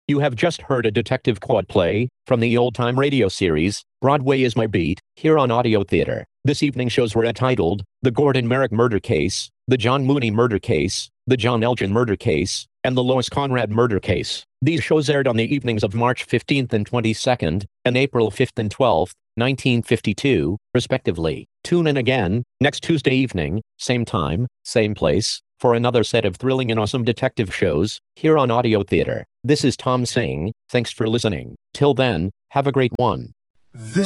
You have just heard a Detective Quad play from the old-time radio series, Broadway is My Beat, here on Audio Theater. This evening's shows were entitled The Gordon Merrick Murder Case, The John Mooney Murder Case, The John Elgin Murder Case, and The Lois Conrad Murder Case. These shows aired on the evenings of March 15th and 22nd, and April 5th and 12th, 1952, respectively. Tune in again, next Tuesday evening, same time, same place, for another set of thrilling and awesome detective shows, here on Audio Theater. This is Tom saying, thanks for listening. Till then, have a great one. This